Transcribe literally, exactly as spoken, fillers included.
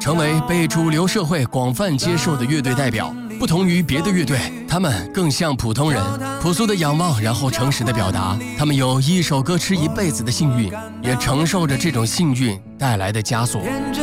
成为被主流社会广泛接受的乐队代表。不同于别的乐队，他们更像普通人，朴素的仰望，然后诚实的表达。他们有一首歌吃一辈子的幸运，也承受着这种幸运带来的枷锁。